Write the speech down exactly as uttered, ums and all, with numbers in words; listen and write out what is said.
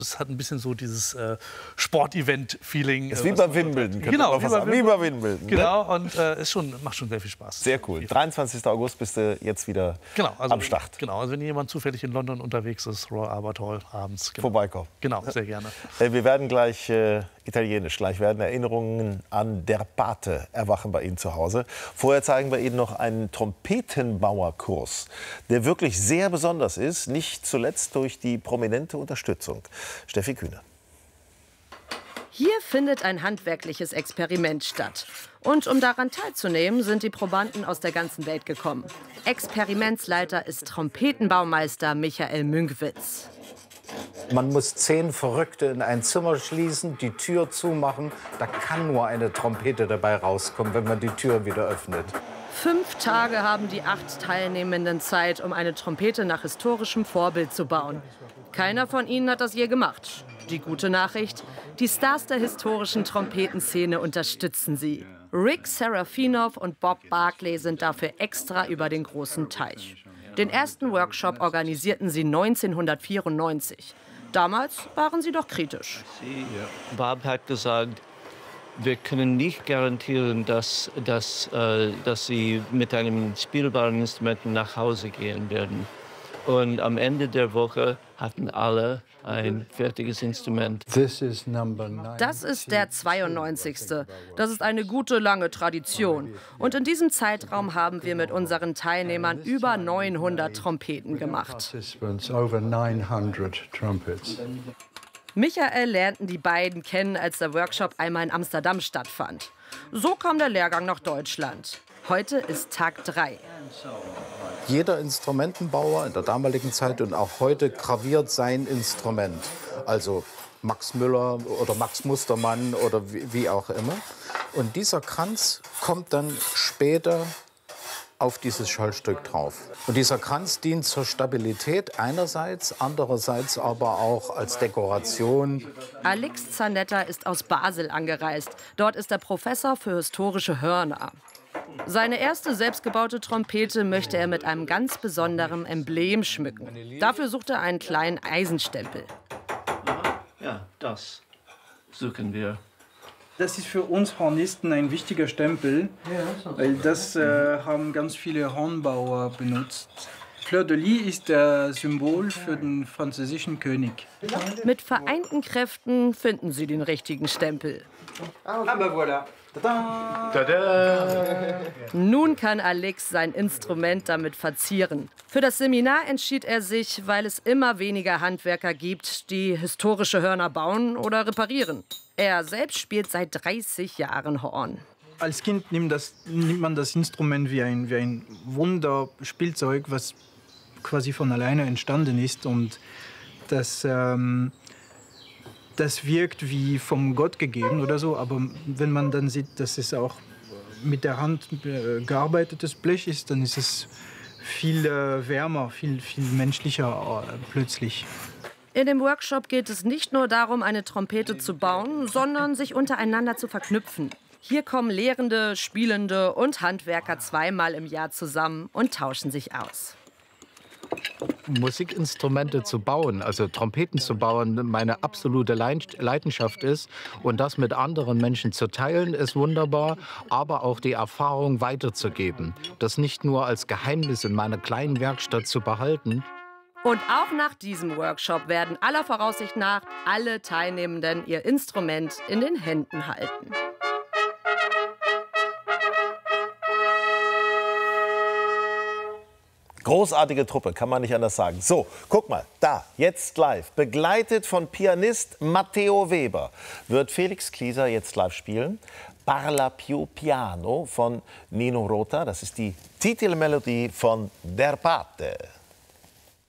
Es hat ein bisschen so dieses äh, Sportevent-Feeling. Ist wie bei Wimbledon. Genau, wie bei, wie bei Wimbledon. Genau, und äh, ist schon, macht schon sehr viel Spaß. Sehr cool. dreiundzwanzigster August bist du jetzt wieder genau, also, am Start. Genau, also wenn jemand zufällig in London unterwegs ist, Royal Albert Hall abends. Genau. Vorbeikommen. Genau, sehr gerne. Wir werden gleich äh, italienisch, gleich werden Erinnerungen an Der Pate erwachen bei Ihnen zu Hause. Vorher zeigen wir Ihnen noch einen Trompetenbauerkurs, der wirklich sehr besonders ist, nicht zuletzt durch die prominente Unterstützung. Steffi Kühne. Hier findet ein handwerkliches Experiment statt. Und um daran teilzunehmen, sind die Probanden aus der ganzen Welt gekommen. Experimentsleiter ist Trompetenbaumeister Michael Münkwitz. Man muss zehn Verrückte in ein Zimmer schließen, die Tür zumachen. Da kann nur eine Trompete dabei rauskommen, wenn man die Tür wieder öffnet. Fünf Tage haben die acht Teilnehmenden Zeit, um eine Trompete nach historischem Vorbild zu bauen. Keiner von ihnen hat das je gemacht. Die gute Nachricht: Die Stars der historischen Trompetenszene unterstützen sie. Rick Serafinov und Bob Barclay sind dafür extra über den großen Teich. Den ersten Workshop organisierten sie neunzehnhundertvierundneunzig. Damals waren sie doch kritisch. Bob hat gesagt, wir können nicht garantieren, dass, dass, äh, dass sie mit einem spielbaren Instrument nach Hause gehen werden. Und am Ende der Woche hatten alle ein fertiges Instrument. Das ist der zweiundneunzigste. Das ist eine gute, lange Tradition. Und in diesem Zeitraum haben wir mit unseren Teilnehmern über neunhundert Trompeten gemacht. Michael lernten die beiden kennen, als der Workshop einmal in Amsterdam stattfand. So kam der Lehrgang nach Deutschland. Heute ist Tag drei. Jeder Instrumentenbauer in der damaligen Zeit und auch heute graviert sein Instrument. Also Max Müller oder Max Mustermann oder wie, wie auch immer. Und dieser Kranz kommt dann später auf dieses Schaltstück drauf. Und dieser Kranz dient zur Stabilität einerseits, andererseits aber auch als Dekoration. Alex Zanetta ist aus Basel angereist. Dort ist er Professor für historische Hörner. Seine erste selbstgebaute Trompete möchte er mit einem ganz besonderen Emblem schmücken. Dafür sucht er einen kleinen Eisenstempel. Ja, das suchen wir. Das ist für uns Hornisten ein wichtiger Stempel, weil das äh, haben ganz viele Hornbauer benutzt. Fleur de Lis ist das Symbol für den französischen König. Mit vereinten Kräften finden sie den richtigen Stempel. Ah, ben voilà. Tada! Tada! Nun kann Alex sein Instrument damit verzieren. Für das Seminar entschied er sich, weil es immer weniger Handwerker gibt, die historische Hörner bauen oder reparieren. Er selbst spielt seit dreißig Jahren Horn. Als Kind nimmt, das, nimmt man das Instrument wie ein, wie ein Wunderspielzeug, was quasi von alleine entstanden ist. Und das... Ähm, Das wirkt wie vom Gott gegeben oder so, aber wenn man dann sieht, dass es auch mit der Hand gearbeitetes Blech ist, dann ist es viel äh, wärmer, viel, viel menschlicher äh, plötzlich. In dem Workshop geht es nicht nur darum, eine Trompete zu bauen, sondern sich untereinander zu verknüpfen. Hier kommen Lehrende, Spielende und Handwerker zweimal im Jahr zusammen und tauschen sich aus. Musikinstrumente zu bauen, also Trompeten zu bauen, meine absolute Leidenschaft ist. Und das mit anderen Menschen zu teilen, ist wunderbar, aber auch die Erfahrung weiterzugeben. Das nicht nur als Geheimnis in meiner kleinen Werkstatt zu behalten. Und auch nach diesem Workshop werden aller Voraussicht nach alle Teilnehmenden ihr Instrument in den Händen halten. Großartige Truppe, kann man nicht anders sagen. So, guck mal, da, jetzt live, begleitet von Pianist Matteo Weber, wird Felix Klieser jetzt live spielen. Parla più piano von Nino Rota, das ist die Titelmelodie von Der Pate.